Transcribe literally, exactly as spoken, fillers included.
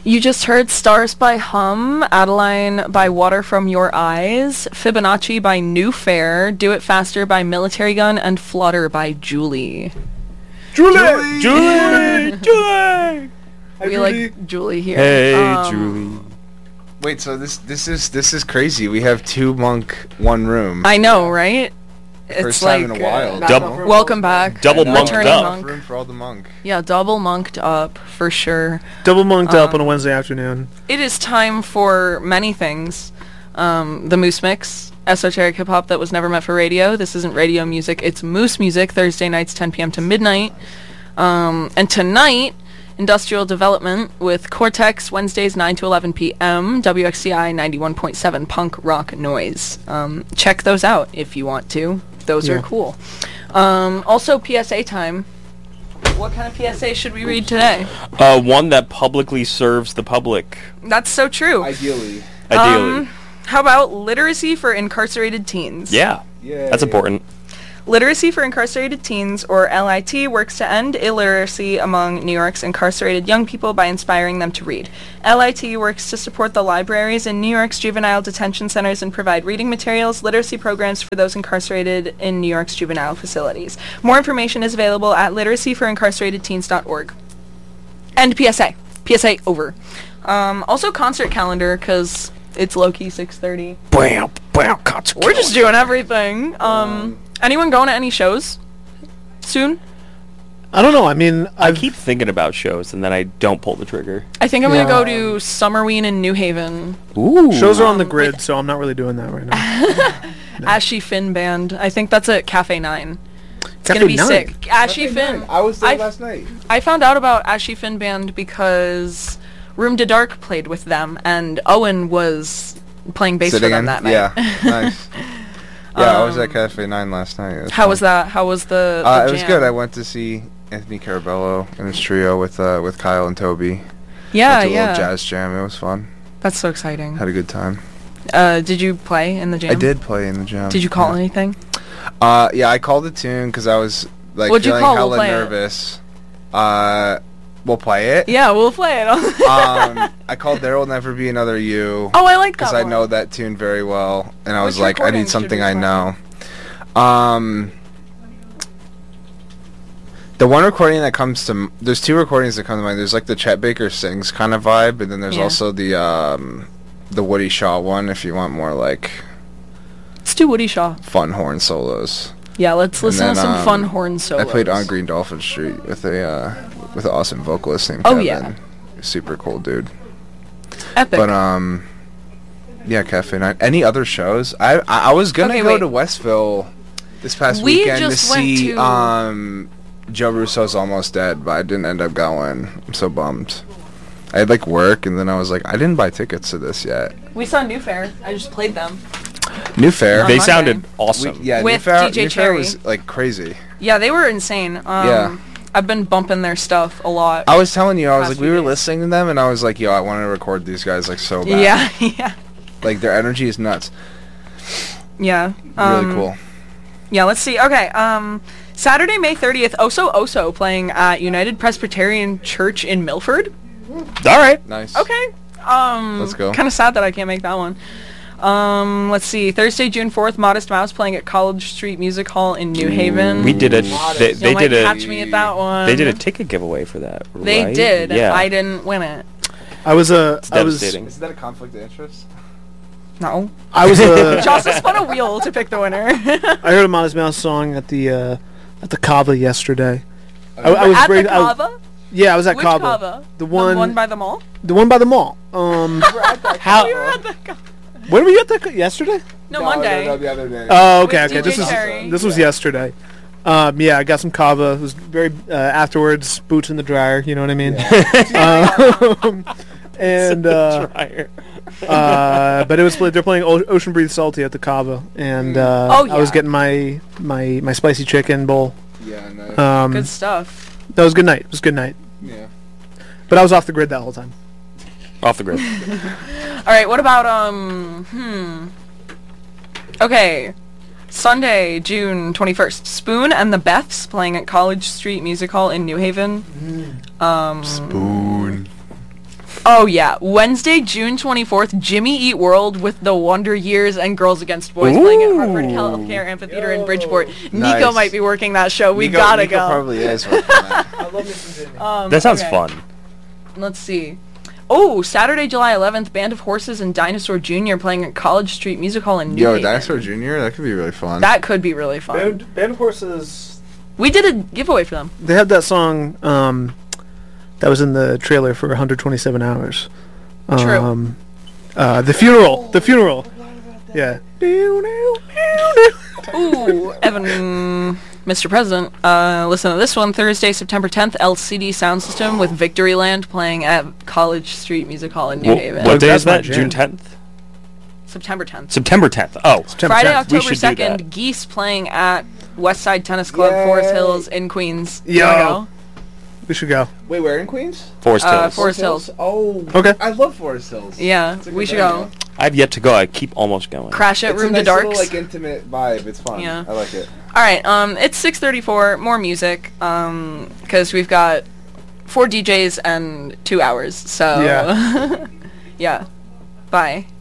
You just heard Stars by Hum, Adeline by Water From Your Eyes, Fibonacci by New Fair, Do It Faster by Military Gun, and Flutter by Julie. Julie! Julie! Julie! We like Julie here. Hey, Um, Julie. Wait, so this this is this is crazy. We have two monk, one room. I know, right? First It's time like in a while. uh, Not Double- enough room welcome for all the back. Double I know, monked Returning up. enough monk. room for all the monk. Yeah, double monked up for sure. Double monked up Um, on a Wednesday afternoon. It is time for many things. Um, the Moose Mix, esoteric hip hop that was never meant for radio. This isn't radio music, it's Moose music. Thursday nights, ten p.m. to midnight. Um, and tonight, Industrial Development with Cortex, Wednesdays nine to eleven p.m. W X C I ninety-one point seven punk rock noise. Um, check those out if you want to. Those Yeah. are cool. Um, also, P S A time. What kind of P S A should we read today? Uh, one that publicly serves the public, That's so true. Ideally. ideally. Um, how about literacy for incarcerated teens? yeah, Yeah. that's important. Literacy for Incarcerated Teens, or L I T, works to end illiteracy among New York's incarcerated young people by inspiring them to read. L I T works to support the libraries in New York's juvenile detention centers and provide reading materials, literacy programs for those incarcerated in New York's juvenile facilities. More information is available at literacy for incarcerated teens dot org. And P S A. P S A over. Um, also concert calendar, because it's low-key six thirty. Bam, bam, concert. We're just doing everything. Um, anyone going to any shows soon? I don't know. I mean, I I've, keep thinking about shows and then I don't pull the trigger. I think I'm Yeah. gonna go to Summerween in New Haven. Ooh. shows are on the Um, grid, with- so I'm not really doing that right now. Ashy Finn Band. I think that's at Cafe Nine. It's Cafe gonna be Nine? sick. Ashy Finn. I was there I- last night. I found out about Ashy Finn Band because Room to Dark played with them, and Owen was playing bass for Sitting them in? that night. Yeah, nice. Yeah, I was at Um, Cafe Nine last night. It was How fun. was that? How was the? Uh, the it was jam? good. I went to see Anthony Carabello and his trio with uh, with Kyle and Toby. Yeah, Went to a yeah. little jazz jam. It was fun. That's so exciting. Had a good time. Uh, did you play in the jam? I did play in the jam. Did you call yeah. anything? Uh, yeah, I called a tune because I was like What'd you feeling call? We'll hella play it. nervous. Uh, we'll play it. Yeah, we'll play it. um, I called There Will Never Be Another You. Oh, I like that Because I one. know that tune very well, and I was Which like, I recording need should something we I play? know. Um, the one recording that comes to m- there's two recordings that come to mind. There's like the Chet Baker Sings kind of vibe, and then there's Yeah. also the um, the Woody Shaw one if you want more like Let's do Woody Shaw. fun horn solos. Yeah, let's And listen then, to some um, fun horn solos. I played on Green Dolphin Street with a uh, with an awesome vocalist named Oh, Kevin. yeah. Super cool dude. Epic. But um, yeah, Cafe Nine. Any other shows? I I, I was gonna Okay, go wait. to Westville this past We weekend to just went see to- um Joe Russo's Almost Dead, but I didn't end up going. I'm so bummed. I had like work, and then I was like, I didn't buy tickets to this yet. we saw New Fair. I just played them. New Fair. On They Monday. sounded We- awesome. yeah, With New Fair, D J New Fair Cherry. was like crazy. Yeah, they were insane. Um, Yeah. I've been bumping their stuff a lot. I was telling you, I was Past like, we few were days. listening to them, and I was like, yo, I want to record these guys like so bad. Yeah, yeah, Like their energy is nuts. yeah. Really Um, cool. Yeah, let's see. Okay, um, Saturday, May thirtieth, Oso Oso playing at United Presbyterian Church in Milford. All right. Nice. Okay. Um, Let's go. Kind of sad that I can't make that one. Um, let's see. Thursday, June fourth, Modest Mouse playing at College Street Music Hall in New Haven. We did a. They, You they might did a. catch me at that one. They did a ticket giveaway for that. They right? did. Yeah. I didn't win it. I was a. It's I was. devastating. Is that a conflict of interest? No. I was a. Jocelyn spun a wheel to pick the winner. I heard a Modest Mouse song at the uh, at the Kava yesterday. I, I was at brave- the I was- Kava? yeah, I was at Which Kava. Kava? The one- one by the mall? The one by the mall. Um, How? We were at the Kava. when were you at the yesterday? No, Monday. No, no, the other day. Oh, okay, With okay. D J This was Cherry. this was yesterday. Um, yeah, I got some kava. It was very uh, afterwards. Boots in the dryer. You know what I mean? um, and uh, Dryer. uh, but it was they're playing o- Ocean Breathe Salty at the kava, and uh, Oh, I was yeah. getting my my my spicy chicken bowl. yeah, no. Um, Good stuff. that was a good night. It was a good night. yeah. But I was off the grid that whole time. Off the grid. All right, what about, um, hmm. Okay. Sunday, June twenty-first. Spoon and the Beths playing at College Street Music Hall in New Haven. Um, Spoon. Oh yeah, Wednesday, June twenty-fourth, Jimmy Eat World with the Wonder Years and Girls Against Boys playing at Harvard Ooh. Healthcare Amphitheater in Yo. Bridgeport. Nico Nice. might be working that show. We Nico- gotta Nico go. probably is working that. I love me some Jimmy. Um, That sounds okay. fun. Let's see. Oh, Saturday, July eleventh, Band of Horses and Dinosaur Junior playing at College Street Music Hall in New Yo, Haven. Dinosaur Junior, that could be really fun. That could be really fun. Band, Band of Horses. We did a giveaway for them. They had that song um, that was in the trailer for one hundred twenty-seven hours. True. Um, uh, the funeral. The funeral. Yeah. Ooh, Evan, Mister President, uh, listen to this one. Thursday, September tenth, L C D Sound System with Victoryland playing at College Street Music Hall in New Wh- Haven. what day That's is my that? jam. June tenth? September tenth. September tenth. Oh. September Friday, tenth. We October should do second, that. Geese playing at Westside Tennis Club, Yay. Forest Hills in Queens. You Yo. wanna go? We should go. Wait, where in Queens? Forest Uh, Hills. Forest Hills. Oh. Okay. I love Forest Hills. Yeah, It's a we good should go. venue. I've yet to go. I keep almost going. Crash at It's Room a to nice Darks. little, like, intimate vibe. It's fun. Yeah. I like it. All right, um, it's six thirty-four. More music, um, because we've got four D Js and two hours. So Yeah. yeah. Bye.